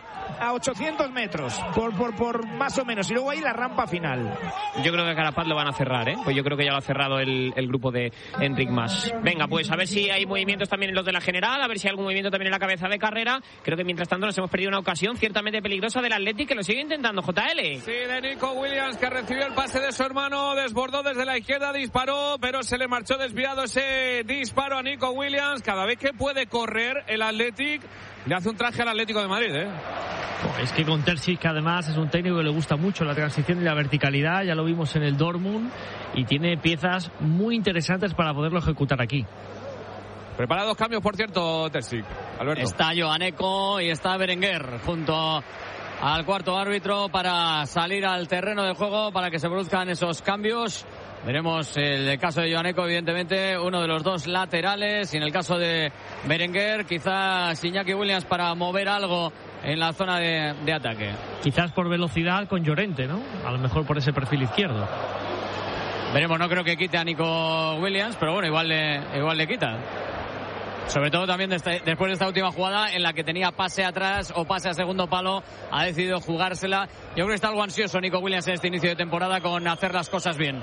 a ochocientos metros, por, por, por más o menos, y luego ahí la rampa final. Yo creo que Carapaz lo van a cerrar, ¿eh? Pues yo creo que ya lo ha cerrado el, el grupo de Enric Mas. Venga, pues a ver si hay movimientos también en los de la general, a ver si hay algún movimiento también en la cabeza de carrera. Creo que mientras tanto nos hemos perdido una ocasión ciertamente peligrosa del Athletic, que lo sigue intentando, J L. Sí, de Nico Williams, que recibió el pase de su hermano, desbordó desde la izquierda, disparó, pero se le marchó desviado ese disparo a Nico Williams. Cada vez que puede correr el Athletic, le hace un traje al Atlético de Madrid, ¿eh? Es que con Terzic, que además es un técnico que le gusta mucho la transición y la verticalidad, ya lo vimos en el Dortmund, y tiene piezas muy interesantes para poderlo ejecutar aquí. Preparados cambios, por cierto, Terzic. Alberto. Está Joan Eko y está Berenguer junto al cuarto árbitro para salir al terreno de juego, para que se produzcan esos cambios. Veremos el caso de Joan Eko, evidentemente, uno de los dos laterales, y en el caso de Berenguer, quizás Iñaki Williams para mover algo en la zona de, de ataque. Quizás por velocidad con Llorente, ¿no? A lo mejor por ese perfil izquierdo. Veremos, no creo que quite a Nico Williams, pero bueno, igual le, igual le quita. Sobre todo también de este, después de esta última jugada en la que tenía pase atrás o pase a segundo palo, ha decidido jugársela. Yo creo que está algo ansioso Nico Williams en este inicio de temporada con hacer las cosas bien.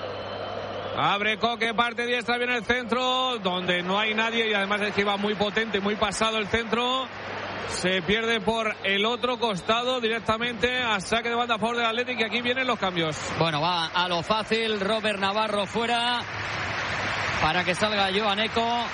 Abre Coque, parte diestra, viene el centro, donde no hay nadie, y además es que iba muy potente, muy pasado el centro. Se pierde por el otro costado directamente a saque de banda a favor del Athletic, y aquí vienen los cambios. Bueno, va a lo fácil, Robert Navarro fuera para que salga Joan Eko.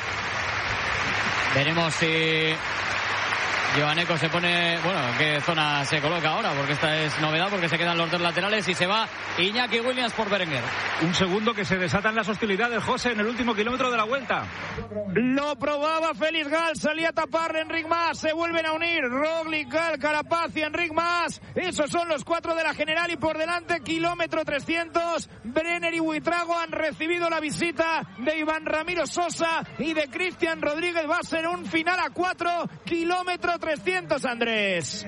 Veremos si Joan Eko se pone, bueno, qué zona se coloca ahora, porque esta es novedad, porque se quedan los dos laterales y se va Iñaki Williams por Berenguer. Un segundo que se desatan las hostilidades, José, en el último kilómetro de la vuelta. Lo probaba Félix Gal, salía a taparle Enric Mas, se vuelven a unir Roglic, Gal, Carapaz y Enric Mas. Esos son los cuatro de la general, y por delante, kilómetro trescientos, Brenner y Buitrago han recibido la visita de Iván Ramiro Sosa y de Cristian Rodríguez. Va a ser un final a cuatro, kilómetro trescientos, Andrés.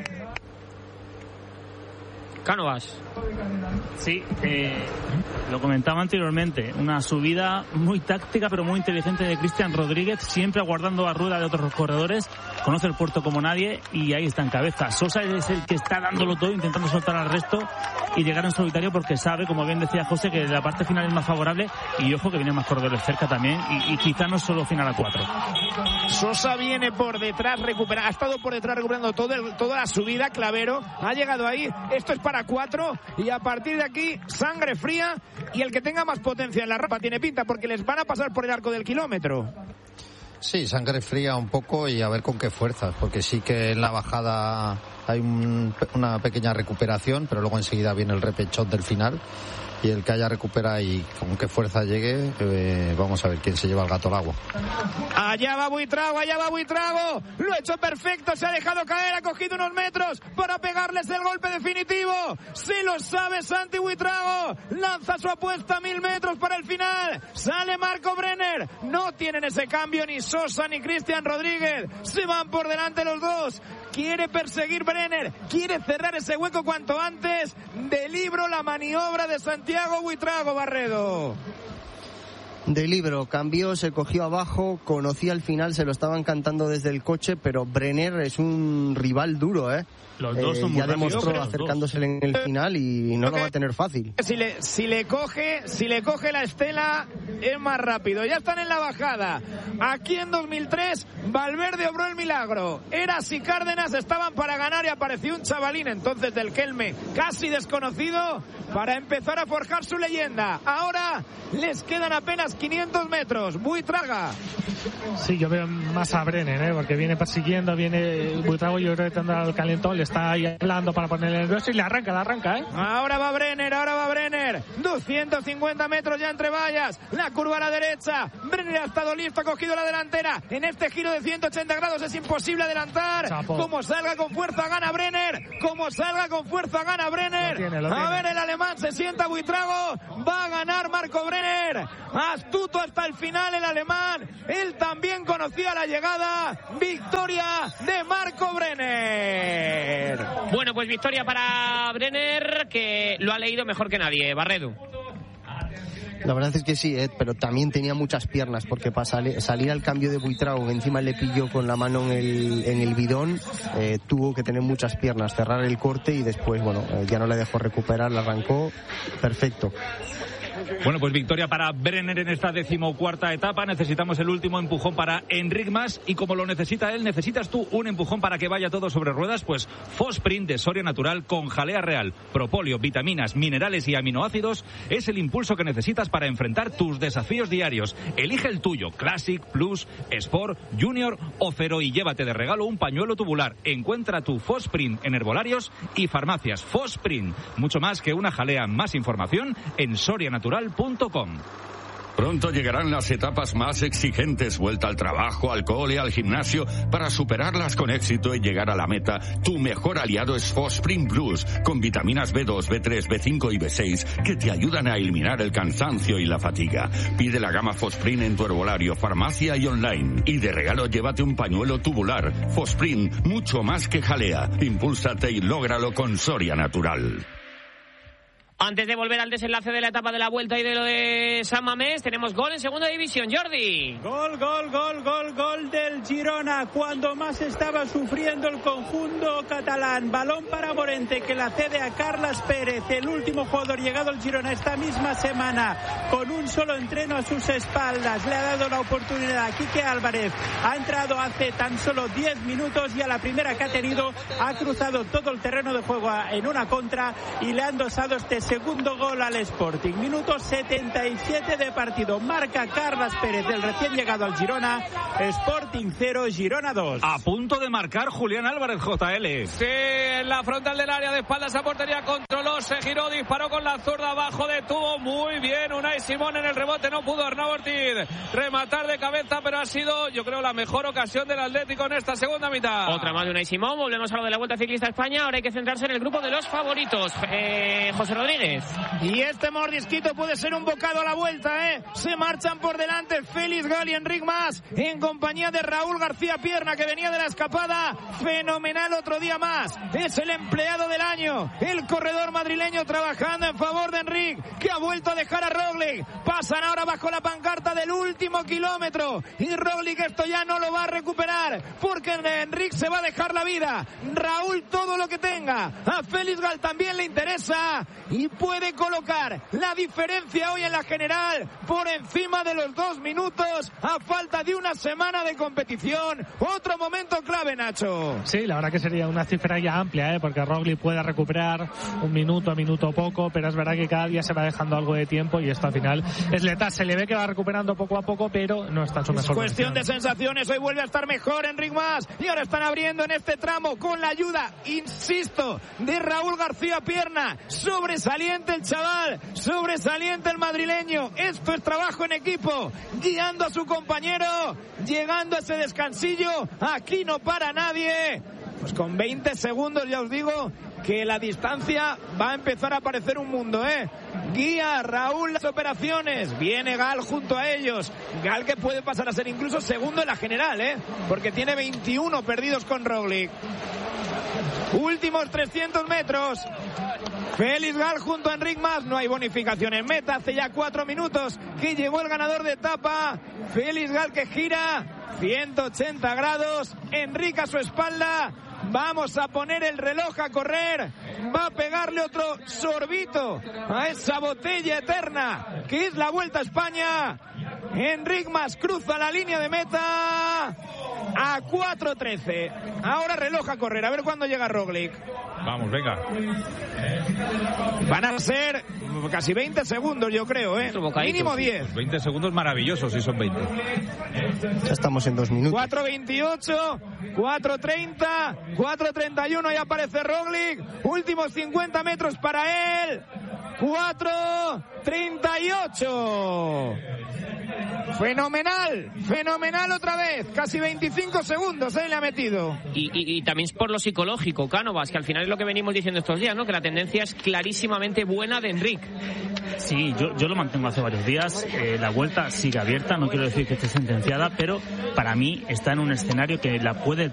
Cánovas. Sí, eh, lo comentaba anteriormente, una subida muy táctica pero muy inteligente de Cristian Rodríguez, siempre aguardando a rueda de otros corredores, conoce el puerto como nadie y ahí está en cabeza. Sosa es el que está dándolo todo, intentando soltar al resto y llegar en solitario, porque sabe, como bien decía José, que la parte final es más favorable, y ojo que vienen más corredores cerca también, y, y quizá no solo final a cuatro. Sosa viene por detrás, recupera, ha estado por detrás recuperando todo el, toda la subida. Clavero ha llegado ahí, esto es para cuatro, y a partir de aquí sangre fría, y el que tenga más potencia en la rampa tiene pinta, porque les van a pasar por el arco del kilómetro. Sí, sangre fría un poco, y a ver con qué fuerzas, porque sí que en la bajada hay un, una pequeña recuperación, pero luego enseguida viene el repechón del final, y el que haya recupera y con qué fuerza llegue, eh, vamos a ver quién se lleva el gato al agua. Allá va Buitrago, allá va Buitrago, lo ha hecho perfecto, se ha dejado caer, ha cogido unos metros para pegarles el golpe definitivo. Si lo sabe Santi Buitrago, lanza su apuesta a mil metros para el final, sale Marco Brenner, no tienen ese cambio ni Sosa ni Cristian Rodríguez, se van por delante los dos. Quiere perseguir Brenner, quiere cerrar ese hueco cuanto antes. De libro la maniobra de Santiago Buitrago, Barredo. De libro, cambió, se cogió abajo, conocía el final, se lo estaban cantando desde el coche, pero Brenner es un rival duro, ¿eh? Los dos eh, son ya muy demostró rápidos, acercándose en el final y no lo va a tener fácil. Si le, si le coge, si le coge la estela, es más rápido. Ya están en la bajada. Aquí en dos mil tres, Valverde obró el milagro. Eras y Cárdenas estaban para ganar y apareció un chavalín entonces del Kelme, casi desconocido, para empezar a forjar su leyenda. Ahora les quedan apenas quinientos metros. Buitraga. Sí, yo veo más a Brenner, ¿eh? Porque viene persiguiendo, viene Buitrago, yo creo que tendrá el calentón, le está ahí hablando para ponerle el verso y le arranca, le arranca, ¿eh? Ahora va Brenner, ahora va Brenner. doscientos cincuenta metros ya entre vallas. La curva a la derecha. Brenner ha estado listo, ha cogido la delantera. En este giro de ciento ochenta grados es imposible adelantar. Chapo. Como salga con fuerza gana Brenner. Como salga con fuerza gana Brenner. Lo tiene, lo tiene. A ver, el alemán se sienta Buitrago. Va a ganar Marco Brenner. Astuto hasta el final el alemán. Él también conocía la llegada. Victoria de Marco Brenner. Bueno, pues victoria para Brenner, que lo ha leído mejor que nadie, Barredo. La verdad es que sí, Ed, pero también tenía muchas piernas, porque para sali- salir al cambio de Buitrago, que encima le pilló con la mano en el, en el bidón, eh, tuvo que tener muchas piernas, cerrar el corte y después, bueno, eh, ya no le dejó recuperar, la arrancó perfecto. Bueno, pues victoria para Brenner en esta decimocuarta etapa. Necesitamos el último empujón para Enric Mas, y como lo necesita él, necesitas tú un empujón para que vaya todo sobre ruedas. Pues Fosprint de Soria Natural con jalea real, propóleo, vitaminas, minerales y aminoácidos es el impulso que necesitas para enfrentar tus desafíos diarios. Elige el tuyo, Classic, Plus, Sport, Junior o Cero, y llévate de regalo un pañuelo tubular. Encuentra tu Fosprint en herbolarios y farmacias. Fosprint, mucho más que una jalea. Más información en soria natural punto com. Pronto llegarán las etapas más exigentes, vuelta al trabajo, al cole, al gimnasio. Para superarlas con éxito y llegar a la meta, tu mejor aliado es Fosprint Plus, con vitaminas B dos, B tres, B cinco y B seis que te ayudan a eliminar el cansancio y la fatiga. Pide la gama Fosprint en tu herbolario, farmacia y online. Y de regalo llévate un pañuelo tubular. Fosprint, mucho más que jalea. Impúlsate y lógralo con Soria Natural. Antes de volver al desenlace de la etapa de la Vuelta y de lo de San Mamés, tenemos gol en segunda división. Jordi. Gol, gol, gol, gol, gol del Girona. Cuando más estaba sufriendo el conjunto catalán. Balón para Morente, que la cede a Carles Pérez, el último jugador llegado al Girona esta misma semana, con un solo entreno a sus espaldas. Le ha dado la oportunidad a Quique Álvarez. Ha entrado hace tan solo diez minutos y a la primera que ha tenido ha cruzado todo el terreno de juego en una contra y le han dosado este segundo gol al Sporting. Minuto setenta y siete de partido. Marca Carles Pérez, el recién llegado al Girona. Sporting cero, Girona dos. A punto de marcar Julián Álvarez, J L. Sí, en la frontal del área, de espaldas a portería, controló, se giró, disparó con la zurda, abajo, detuvo muy bien Unai Simón en el rebote, no pudo Arnau Ortiz rematar de cabeza, pero ha sido, yo creo, la mejor ocasión del Atlético en esta segunda mitad. Otra más de Unai Simón. Volvemos a lo de la Vuelta Ciclista a España. Ahora hay que centrarse en el grupo de los favoritos. Eh, José Rodríguez. Y este mordisquito puede ser un bocado a la vuelta, ¿eh? Se marchan por delante Félix Gal y Enric Mas en compañía de Raúl García Pierna, que venía de la escapada. Fenomenal otro día más. Es el empleado del año, el corredor madrileño trabajando en favor de Enric, que ha vuelto a dejar a Roglic. Pasan ahora bajo la pancarta del último kilómetro y Roglic esto ya no lo va a recuperar, porque Enric se va a dejar la vida. Raúl todo lo que tenga. A Félix Gal también le interesa y puede colocar la diferencia hoy en la general por encima de los dos minutos a falta de una semana de competición. Otro momento clave, Nacho. Sí, la verdad que sería una cifra ya amplia, ¿eh? Porque Roglic puede recuperar un minuto a minuto poco, pero es verdad que cada día se va dejando algo de tiempo y esto al final es letal. Se le ve que va recuperando poco a poco, pero no está en su mejor cuestión versión. De sensaciones. Hoy vuelve a estar mejor Enric Mas y ahora están abriendo en este tramo con la ayuda, insisto, de Raúl García Pierna. Sobresaliente el chaval, sobresaliente el madrileño. Esto es trabajo en equipo, guiando a su compañero, llegando a ese descansillo. Aquí no para nadie. Pues con veinte segundos ya os digo que la distancia va a empezar a parecer un mundo, ¿eh? Guía Raúl las operaciones, viene Gal junto a ellos. Gal que puede pasar a ser incluso segundo en la general, ¿eh? Porque tiene veintiuno perdidos con Roglic. Últimos trescientos metros. Félix Gal junto a Enric Mas. No hay bonificación en meta. Hace ya cuatro minutos que llegó el ganador de etapa. Félix Gal que gira ciento ochenta grados. Enric a su espalda. Vamos a poner el reloj a correr. Va a pegarle otro sorbito a esa botella eterna que es la Vuelta a España. Enric Mas cruza la línea de meta a cuatro trece. Ahora reloj a correr. A ver cuándo llega Roglic. Vamos, venga. Van a ser casi veinte segundos, yo creo, ¿eh? Mínimo diez. veinte segundos maravillosos, si son veinte. Ya estamos en dos minutos. cuatro veintiocho, cuatro treinta, cuatro treinta y uno y aparece Roglic. Últimos cincuenta metros para él. cuatro treinta y ocho. Fenomenal, fenomenal otra vez. Casi veinticinco segundos él le ha metido. Y, y, y también por lo psicológico, Cánovas, que al final es lo que venimos diciendo estos días, ¿no? Que la tendencia es clarísimamente buena de Enric. Sí, yo, yo lo mantengo hace varios días. Eh, la vuelta sigue abierta, no quiero decir que esté sentenciada, pero para mí está en un escenario que la puede